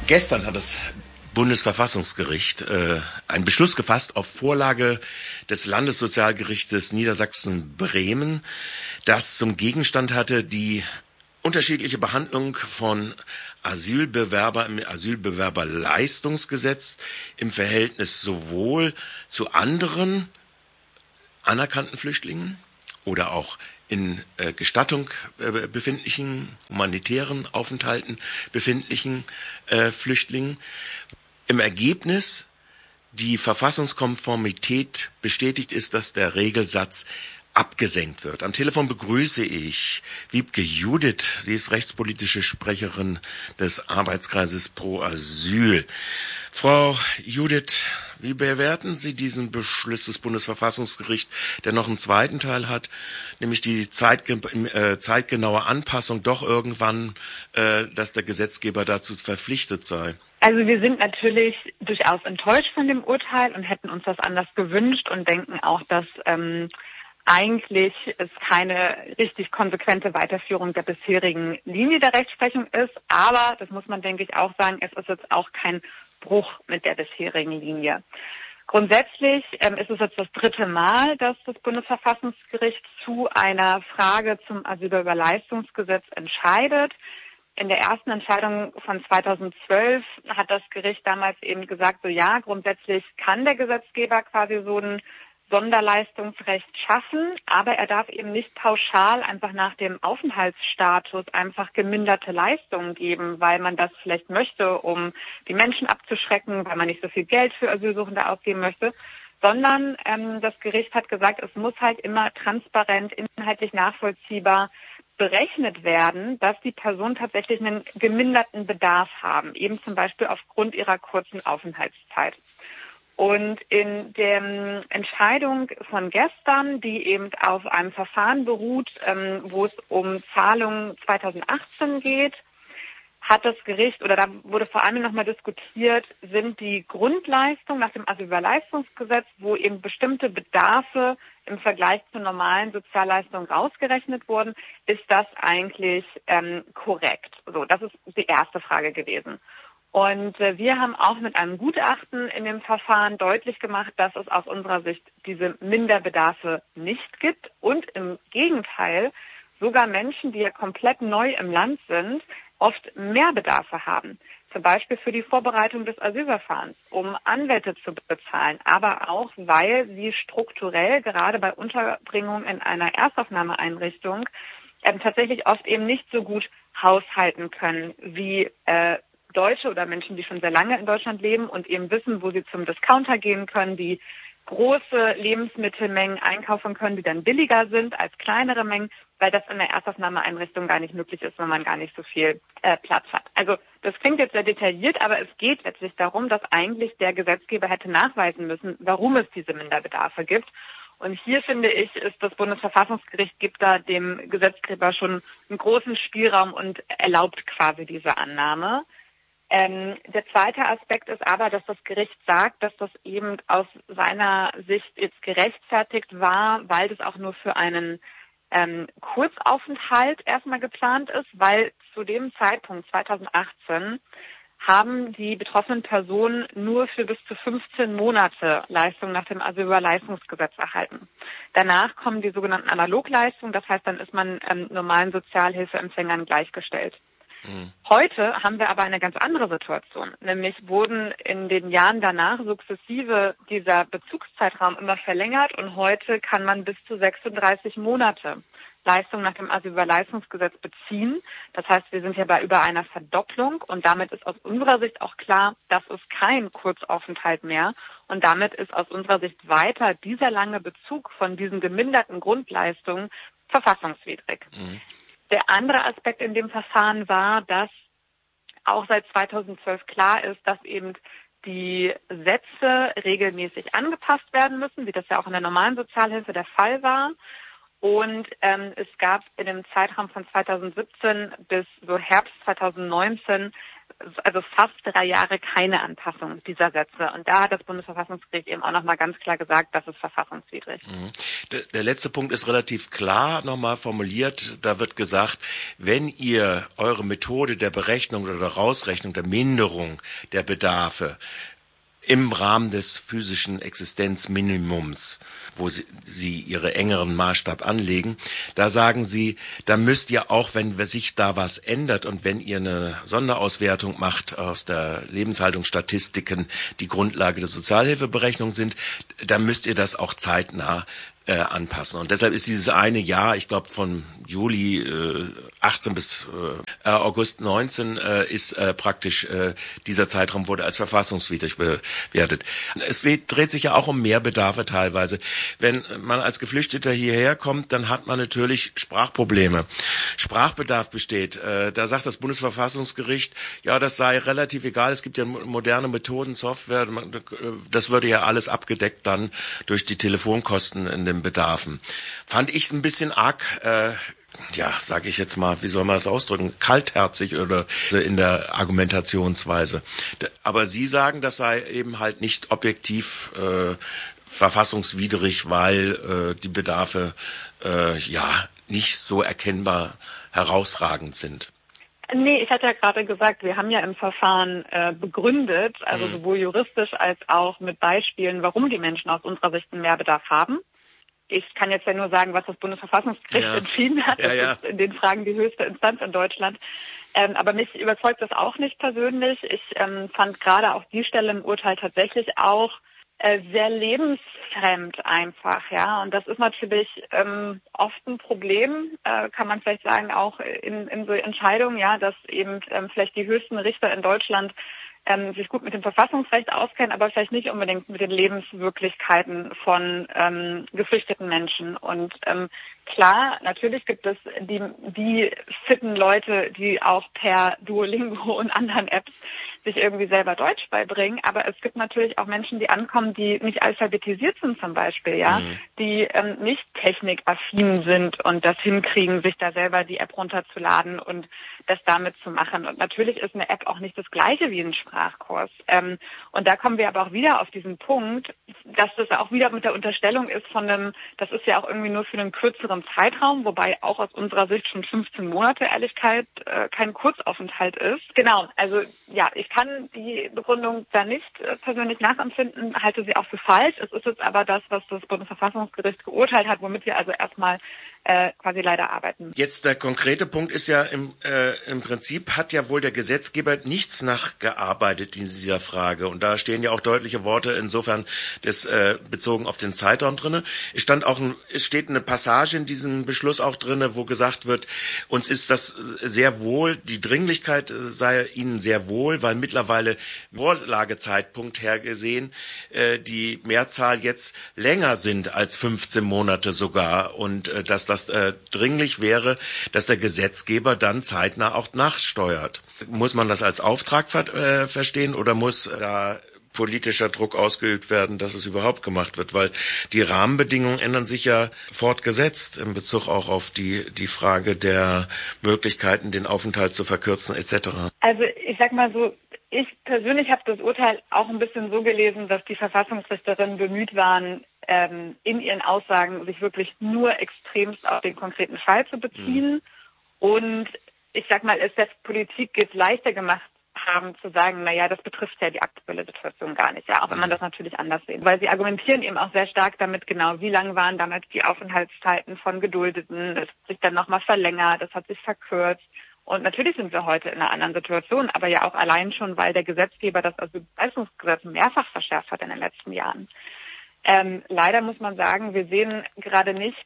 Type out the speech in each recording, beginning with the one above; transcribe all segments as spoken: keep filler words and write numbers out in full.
Gestern hat das Bundesverfassungsgericht äh, einen Beschluss gefasst auf Vorlage des Landessozialgerichtes Niedersachsen-Bremen, das zum Gegenstand hatte die unterschiedliche Behandlung von Asylbewerber im Asylbewerberleistungsgesetz im Verhältnis sowohl zu anderen anerkannten Flüchtlingen oder auch in äh, Gestattung äh, befindlichen, humanitären Aufenthalten befindlichen äh, Flüchtlingen. Im Ergebnis die Verfassungskonformität bestätigt ist, dass der Regelsatz abgesenkt wird. Am Telefon begrüße ich Wiebke Judith. Sie ist rechtspolitische Sprecherin des Arbeitskreises Pro Asyl. Frau Judith, wie bewerten Sie diesen Beschluss des Bundesverfassungsgerichts, der noch einen zweiten Teil hat, nämlich die zeitge- äh, zeitgenaue Anpassung doch irgendwann, äh, dass der Gesetzgeber dazu verpflichtet sei? Also wir sind natürlich durchaus enttäuscht von dem Urteil und hätten uns das anders gewünscht und denken auch, dass ähm, eigentlich es keine richtig konsequente Weiterführung der bisherigen Linie der Rechtsprechung ist. Aber, das muss man, denke ich, auch sagen, es ist jetzt auch kein Bruch mit der bisherigen Linie. Grundsätzlich ähm, ist es jetzt das dritte Mal, dass das Bundesverfassungsgericht zu einer Frage zum Asylbewerberleistungsgesetz entscheidet. In der ersten Entscheidung von zweitausendzwölf hat das Gericht damals eben gesagt, so ja, grundsätzlich kann der Gesetzgeber quasi so ein Sonderleistungsrecht schaffen, aber er darf eben nicht pauschal einfach nach dem Aufenthaltsstatus einfach geminderte Leistungen geben, weil man das vielleicht möchte, um die Menschen abzuschrecken, weil man nicht so viel Geld für Asylsuchende ausgeben möchte, sondern ähm, das Gericht hat gesagt, es muss halt immer transparent, inhaltlich nachvollziehbar berechnet werden, dass die Personen tatsächlich einen geminderten Bedarf haben, eben zum Beispiel aufgrund ihrer kurzen Aufenthaltszeit. Und in der Entscheidung von gestern, die eben auf einem Verfahren beruht, ähm, wo es um Zahlungen zweitausendachtzehn geht, hat das Gericht, oder da wurde vor allem nochmal diskutiert, sind die Grundleistungen nach dem Asylbewerberleistungsgesetz, wo eben bestimmte Bedarfe im Vergleich zur normalen Sozialleistung rausgerechnet wurden, ist das eigentlich ähm, korrekt? So, das ist die erste Frage gewesen. Und äh, wir haben auch mit einem Gutachten in dem Verfahren deutlich gemacht, dass es aus unserer Sicht diese Minderbedarfe nicht gibt und im Gegenteil sogar Menschen, die ja komplett neu im Land sind, oft mehr Bedarfe haben. Zum Beispiel für die Vorbereitung des Asylverfahrens, um Anwälte zu bezahlen, aber auch, weil sie strukturell gerade bei Unterbringung in einer Erstaufnahmeeinrichtung ähm, tatsächlich oft eben nicht so gut haushalten können wie äh, Deutsche oder Menschen, die schon sehr lange in Deutschland leben und eben wissen, wo sie zum Discounter gehen können, die große Lebensmittelmengen einkaufen können, die dann billiger sind als kleinere Mengen, weil das in der Erstaufnahmeeinrichtung gar nicht möglich ist, wenn man gar nicht so viel äh, Platz hat. Also das klingt jetzt sehr detailliert, aber es geht letztlich darum, dass eigentlich der Gesetzgeber hätte nachweisen müssen, warum es diese Minderbedarfe gibt. Und hier, finde ich, ist das Bundesverfassungsgericht gibt da dem Gesetzgeber schon einen großen Spielraum und erlaubt quasi diese Annahme. Ähm, der zweite Aspekt ist aber, dass das Gericht sagt, dass das eben aus seiner Sicht jetzt gerechtfertigt war, weil das auch nur für einen ähm, Kurzaufenthalt erstmal geplant ist, weil zu dem Zeitpunkt zweitausendachtzehn haben die betroffenen Personen nur für bis zu fünfzehn Monate Leistungen nach dem Asylbewerberleistungsgesetz erhalten. Danach kommen die sogenannten Analogleistungen, das heißt, dann ist man ähm, normalen Sozialhilfeempfängern gleichgestellt. Heute haben wir aber eine ganz andere Situation, nämlich wurden in den Jahren danach sukzessive dieser Bezugszeitraum immer verlängert und heute kann man bis zu sechsunddreißig Monate Leistung nach dem Asylbewerberleistungsgesetz beziehen. Das heißt, wir sind ja bei über einer Verdopplung und damit ist aus unserer Sicht auch klar, das ist kein Kurzaufenthalt mehr und damit ist aus unserer Sicht weiter dieser lange Bezug von diesen geminderten Grundleistungen verfassungswidrig. Mhm. Der andere Aspekt in dem Verfahren war, dass auch seit zweitausendzwölf klar ist, dass eben die Sätze regelmäßig angepasst werden müssen, wie das ja auch in der normalen Sozialhilfe der Fall war. Und ähm, es gab in dem Zeitraum von zweitausendsiebzehn bis so Herbst zweitausendneunzehn also fast drei Jahre keine Anpassung dieser Sätze. Und da hat das Bundesverfassungsgericht eben auch nochmal ganz klar gesagt, das ist verfassungswidrig. Mhm. Der, der letzte Punkt ist relativ klar nochmal formuliert. Da wird gesagt, wenn ihr eure Methode der Berechnung oder der Rausrechnung, der Minderung der Bedarfe im Rahmen des physischen Existenzminimums, wo sie, sie ihre engeren Maßstab anlegen, da sagen sie, da müsst ihr auch, wenn sich da was ändert und wenn ihr eine Sonderauswertung macht aus der Lebenshaltungsstatistiken, die Grundlage der Sozialhilfeberechnung sind, dann müsst ihr das auch zeitnah äh, anpassen. Und deshalb ist dieses eine Jahr, ich glaube von Juli äh, achtzehn bis äh, August neunzehn, äh, ist äh, praktisch, äh, dieser Zeitraum wurde als verfassungswidrig bewertet. Es dreht sich ja auch um Mehrbedarfe teilweise. Wenn man als Geflüchteter hierher kommt, dann hat man natürlich Sprachprobleme. Sprachbedarf besteht. Äh, da sagt das Bundesverfassungsgericht, ja, das sei relativ egal, es gibt ja moderne Methoden, Software, das würde ja alles abgedeckt dann durch die Telefonkosten in den Bedarfen. Fand ich es ein bisschen arg, äh, ja, sage ich jetzt mal, wie soll man das ausdrücken, kaltherzig oder in der Argumentationsweise. Aber Sie sagen, das sei eben halt nicht objektiv äh, verfassungswidrig, weil äh, die Bedarfe äh, ja nicht so erkennbar herausragend sind. Nee, ich hatte ja gerade gesagt, wir haben ja im Verfahren äh, begründet, also mhm. sowohl juristisch als auch mit Beispielen, warum die Menschen aus unserer Sicht einen Mehrbedarf haben. Ich kann jetzt ja nur sagen, was das Bundesverfassungsgericht ja. entschieden hat. Das ja, ja. ist in den Fragen die höchste Instanz in Deutschland. Ähm, aber mich überzeugt das auch nicht persönlich. Ich ähm, fand gerade auch die Stelle im Urteil tatsächlich auch äh, sehr lebensfremd einfach, ja. Und das ist natürlich ähm, oft ein Problem, äh, kann man vielleicht sagen, auch in, in so Entscheidungen, ja, dass eben ähm, vielleicht die höchsten Richter in Deutschland ähm, sich gut mit dem Verfassungsrecht auskennen, aber vielleicht nicht unbedingt mit den Lebenswirklichkeiten von ähm, geflüchteten Menschen. Und ähm, klar, natürlich gibt es die, die fitten Leute, die auch per Duolingo und anderen Apps sich irgendwie selber Deutsch beibringen, aber es gibt natürlich auch Menschen, die ankommen, die nicht alphabetisiert sind zum Beispiel, ja, mhm. die ähm, nicht technikaffin sind und das hinkriegen, sich da selber die App runterzuladen und das damit zu machen. Und natürlich ist eine App auch nicht das Gleiche wie ein Sprachkurs. Ähm, und da kommen wir aber auch wieder auf diesen Punkt, dass das auch wieder mit der Unterstellung ist von einem, das ist ja auch irgendwie nur für einen kürzeren Zeitraum, wobei auch aus unserer Sicht schon fünfzehn Monate, Ehrlichkeit, äh, kein Kurzaufenthalt ist. Genau, also ja, ich kann die Begründung da nicht äh, persönlich nachempfinden, halte sie auch für falsch. Es ist jetzt aber das, was das Bundesverfassungsgericht geurteilt hat, womit wir also erstmal äh, quasi leider arbeiten. Jetzt der konkrete Punkt ist ja, im, äh, im Prinzip hat ja wohl der Gesetzgeber nichts nachgearbeitet in dieser Frage. Und da stehen ja auch deutliche Worte insofern des, äh, bezogen auf den Zeitraum drinne. Es stand auch, ein, es steht eine Passage in diesem Beschluss auch drinne, wo gesagt wird, uns ist das sehr wohl, die Dringlichkeit sei Ihnen sehr wohl, weil mittlerweile Vorlagezeitpunkt hergesehen, äh, die Mehrzahl jetzt länger sind als fünfzehn Monate sogar und äh, dass das äh, dringlich wäre, dass der Gesetzgeber dann zeitnah auch nachsteuert. Muss man das als Auftrag ver- äh, verstehen oder muss da politischer Druck ausgeübt werden, dass es überhaupt gemacht wird? Weil die Rahmenbedingungen ändern sich ja fortgesetzt in Bezug auch auf die, die Frage der Möglichkeiten, den Aufenthalt zu verkürzen et cetera. Also ich sag mal so, ich persönlich habe das Urteil auch ein bisschen so gelesen, dass die Verfassungsrichterinnen bemüht waren, ähm, in ihren Aussagen sich wirklich nur extremst auf den konkreten Fall zu beziehen. Mhm. Und ich sag mal, es der Politik jetzt leichter gemacht haben zu sagen, naja, das betrifft ja die aktuelle Situation gar nicht, ja, auch wenn man das natürlich anders sieht. Weil sie argumentieren eben auch sehr stark damit, genau, wie lang waren damals die Aufenthaltszeiten von Geduldeten, das hat sich dann nochmal verlängert, das hat sich verkürzt. Und natürlich sind wir heute in einer anderen Situation, aber ja auch allein schon, weil der Gesetzgeber das Asylleistungsgesetz mehrfach verschärft hat in den letzten Jahren. Ähm, leider muss man sagen, wir sehen gerade nicht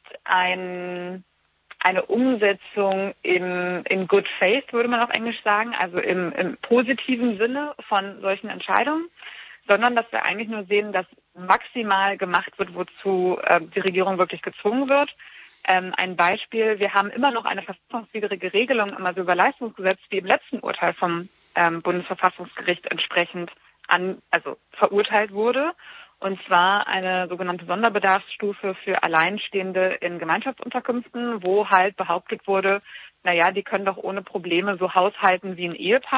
ein, eine Umsetzung im, in good faith, würde man auf Englisch sagen, also im, im positiven Sinne von solchen Entscheidungen, sondern dass wir eigentlich nur sehen, dass maximal gemacht wird, wozu äh, die Regierung wirklich gezwungen wird. Ähm, ein Beispiel, wir haben immer noch eine verfassungswidrige Regelung im Asylleistungsgesetz, die im letzten Urteil vom ähm, Bundesverfassungsgericht entsprechend an, also verurteilt wurde. Und zwar eine sogenannte Sonderbedarfsstufe für Alleinstehende in Gemeinschaftsunterkünften, wo halt behauptet wurde, naja, die können doch ohne Probleme so haushalten wie ein Ehepaar.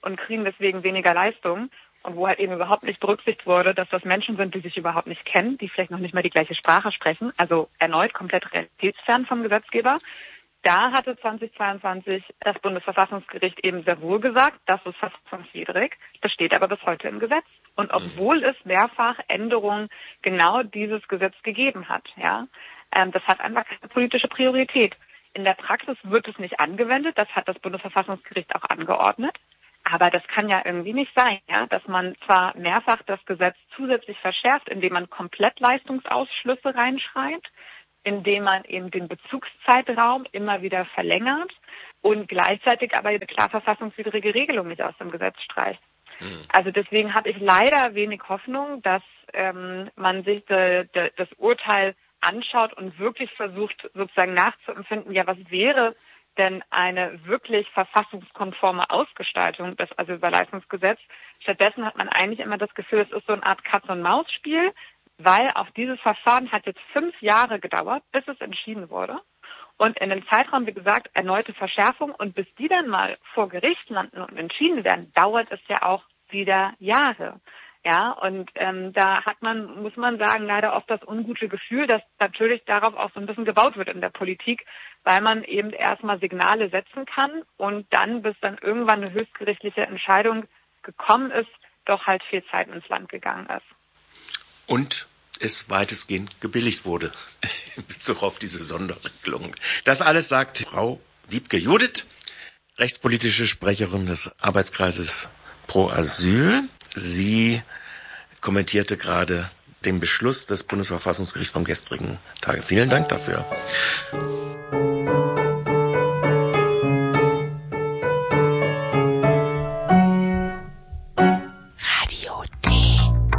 und kriegen deswegen weniger Leistung. Und wo halt eben überhaupt nicht berücksichtigt wurde, dass das Menschen sind, die sich überhaupt nicht kennen, die vielleicht noch nicht mal die gleiche Sprache sprechen, also erneut komplett realitätsfern vom Gesetzgeber. Da hatte zweitausendzweiundzwanzig das Bundesverfassungsgericht eben sehr wohl gesagt, das ist verfassungswidrig, das steht aber bis heute im Gesetz. Und obwohl es mehrfach Änderungen genau dieses Gesetz gegeben hat, ja, ähm, das hat einfach keine politische Priorität. In der Praxis wird es nicht angewendet, das hat das Bundesverfassungsgericht auch angeordnet. Aber das kann ja irgendwie nicht sein, ja, dass man zwar mehrfach das Gesetz zusätzlich verschärft, indem man komplett Leistungsausschlüsse reinschreibt, indem man eben den Bezugszeitraum immer wieder verlängert und gleichzeitig aber eine klar verfassungswidrige Regelung nicht aus dem Gesetz streicht. Mhm. Also deswegen habe ich leider wenig Hoffnung, dass ähm, man sich de, de, das Urteil anschaut und wirklich versucht, sozusagen nachzuempfinden, ja, was wäre denn eine wirklich verfassungskonforme Ausgestaltung des Asylüberleistungsgesetzes. Stattdessen hat man eigentlich immer das Gefühl, es ist so eine Art Katz-und-Maus-Spiel, weil auch dieses Verfahren hat jetzt fünf Jahre gedauert, bis es entschieden wurde. Und in dem Zeitraum, wie gesagt, erneute Verschärfung. Und bis die dann mal vor Gericht landen und entschieden werden, dauert es ja auch wieder Jahre. Ja, und ähm, da hat man, muss man sagen, leider oft das ungute Gefühl, dass natürlich darauf auch so ein bisschen gebaut wird in der Politik, weil man eben erstmal Signale setzen kann und dann, bis dann irgendwann eine höchstgerichtliche Entscheidung gekommen ist, doch halt viel Zeit ins Land gegangen ist. Und es weitestgehend gebilligt wurde in Bezug auf diese Sonderregelung. Das alles sagt Frau Wiebke Judith, rechtspolitische Sprecherin des Arbeitskreises Pro Asyl. Sie kommentierte gerade den Beschluss des Bundesverfassungsgerichts vom gestrigen Tage. Vielen Dank dafür.